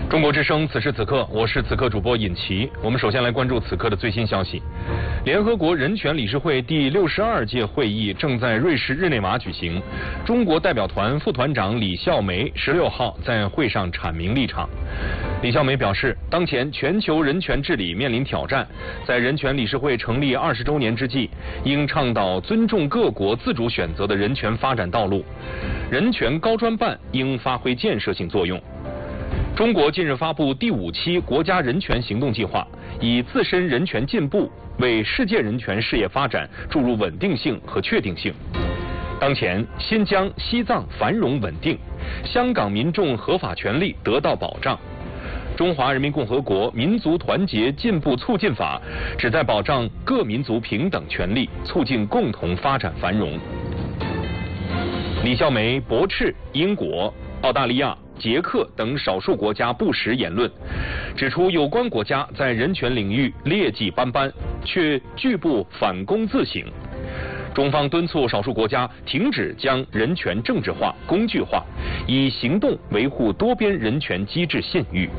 中国之声，此时此刻，我是此刻主播尹奇。我们首先来关注此刻的最新消息。联合国人权理事会第62届会议正在瑞士日内瓦举行。中国代表团副团长李孝梅16号在会上阐明立场。李孝梅表示，当前全球人权治理面临挑战，在人权理事会成立20周年之际，应倡导尊重各国自主选择的人权发展道路。人权高专办应发挥建设性作用。中国近日发布第5期国家人权行动计划，以自身人权进步为世界人权事业发展注入稳定性和确定性。当前，新疆、西藏繁荣稳定，香港民众合法权利得到保障。中华人民共和国民族团结进步促进法旨在保障各民族平等权利，促进共同发展繁荣。李孝梅驳斥英国、澳大利亚、捷克等少数国家不实言论，指出有关国家在人权领域劣迹斑斑，却拒不反躬自省。中方敦促少数国家停止将人权政治化、工具化，以行动维护多边人权机制信誉。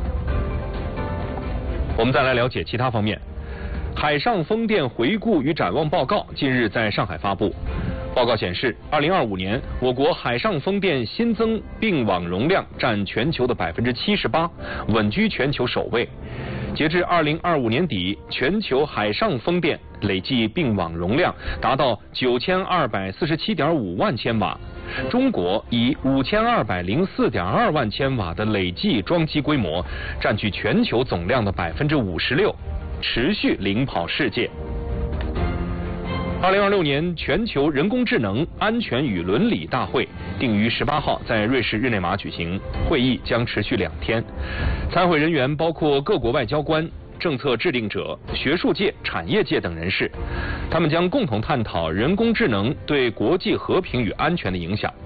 我们再来了解其他方面。海上风电回顾与展望报告近日在上海发布。报告显示，2025年我国海上风电新增并网容量占全球的78%，稳居全球首位。截至2025年底，全球海上风电累计并网容量达到9247.5万千瓦，中国以5204.2万千瓦的累计装机规模，占据全球总量的56%，持续领跑世界。2026年全球人工智能安全与伦理大会定于18号在瑞士日内瓦举行，会议将持续2天。参会人员包括各国外交官、政策制定者、学术界、产业界等人士，他们将共同探讨人工智能对国际和平与安全的影响。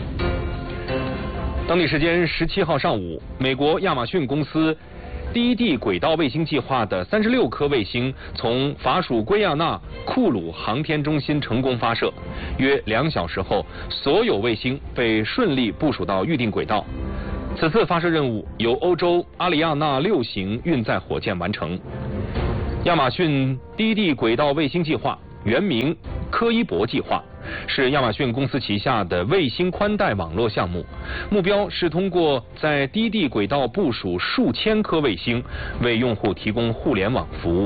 当地时间17号上午，美国亚马逊公司低地轨道卫星计划的36颗卫星从法属圭亚那库鲁航天中心成功发射，约2小时后，所有卫星被顺利部署到预定轨道。此次发射任务由欧洲阿里亚纳6型运载火箭完成。亚马逊低地轨道卫星计划原名柯伊伯计划，是亚马逊公司旗下的卫星宽带网络项目，目标是通过在低地轨道部署数千颗卫星，为用户提供互联网服务。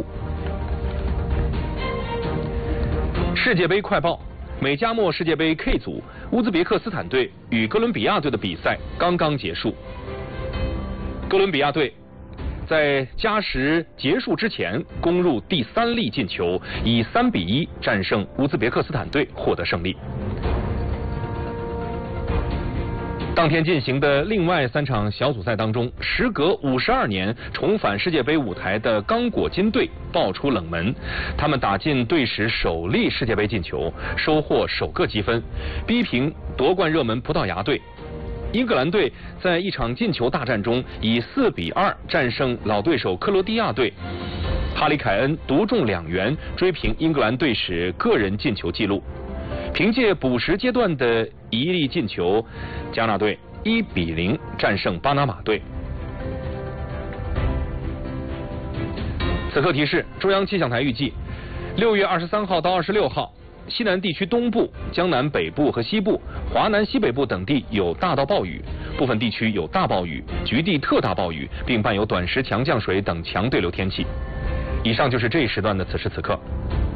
世界杯快报：美加墨世界杯 K 组，乌兹别克斯坦队与哥伦比亚队的比赛刚刚结束。哥伦比亚队在加时结束之前攻入第3粒进球，以3-1战胜乌兹别克斯坦队，获得胜利。当天进行的另外3场小组赛当中，时隔52年重返世界杯舞台的刚果金队爆出冷门，他们打进队史首粒世界杯进球，收获首个积分，逼平夺冠热门葡萄牙队。英格兰队在一场进球大战中以4-2战胜老对手克罗地亚队，哈里凯恩独中2元，追平英格兰队史个人进球纪录。凭借补时阶段的一粒进球，加纳队1-0战胜巴拿马队。此刻提示：中央气象台预计6月23号到26号。西南地区东部、江南北部和西部、华南西北部等地有大到暴雨，部分地区有大暴雨、局地特大暴雨，并伴有短时强降水等强对流天气。以上就是这一时段的此时此刻。